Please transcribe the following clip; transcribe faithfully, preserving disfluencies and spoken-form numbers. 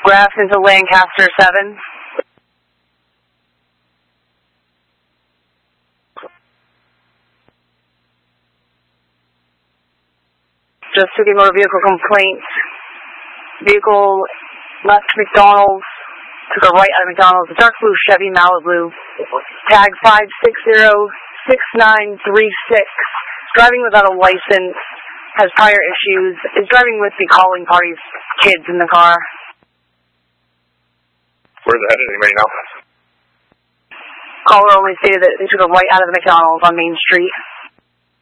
Grafton to Lancaster seven. Just took a motor vehicle complaint. Vehicle left McDonald's, took a right out of McDonald's, a dark blue Chevy Malibu, tag five six zero six nine three six, driving without a license, has prior issues, is driving with the calling party's kids in the car. Where's that? Anybody know? Caller only stated that they took a right out of the McDonald's on Main Street.